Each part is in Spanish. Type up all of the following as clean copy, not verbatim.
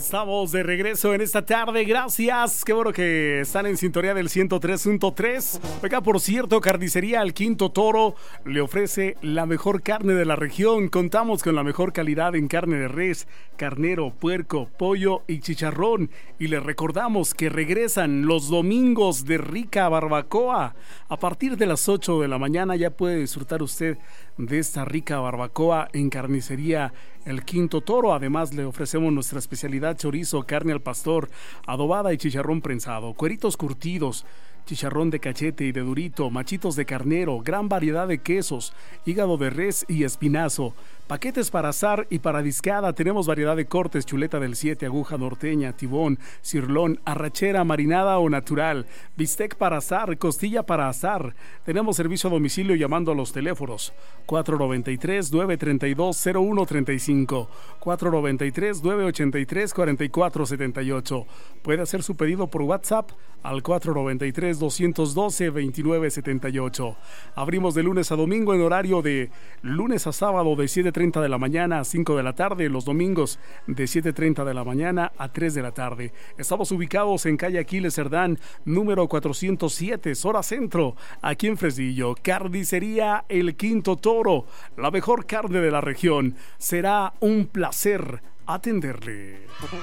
Estamos de regreso en esta tarde, gracias, qué bueno que están en sintonía del 103.3. Oiga, por cierto, Carnicería El Quinto Toro le ofrece la mejor carne de la región. Contamos con la mejor calidad en carne de res, carnero, puerco, pollo y chicharrón. Y le recordamos que regresan los domingos de rica barbacoa. A partir de las 8 de la mañana ya puede disfrutar usted de esta rica barbacoa en Carnicería El Quinto Toro. Además le ofrecemos nuestra especialidad: chorizo, carne al pastor, adobada y chicharrón prensado, cueritos curtidos, chicharrón de cachete y de durito, machitos de carnero, gran variedad de quesos, hígado de res y espinazo, paquetes para asar y para discada. Tenemos variedad de cortes: chuleta del 7, aguja norteña, tibón, cirlón, arrachera, marinada o natural, bistec para asar, costilla para asar. Tenemos servicio a domicilio llamando a los teléfonos 493-932-0135, 493-983-4478. Puede hacer su pedido por WhatsApp al 493-212-2978. Abrimos de lunes a domingo en horario de lunes a sábado de 7:30 de la mañana a 5 de la tarde, los domingos de 7:30 de la mañana a 3 de la tarde. Estamos ubicados en calle Aquiles Cerdán, número 407, zona centro, aquí en Fresnillo. Carnicería El Quinto Toro, la mejor carne de la región. Será un placer atenderle.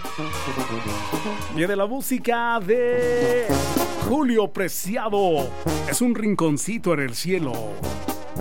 Viene la música de Julio Preciado. Es un rinconcito en el cielo.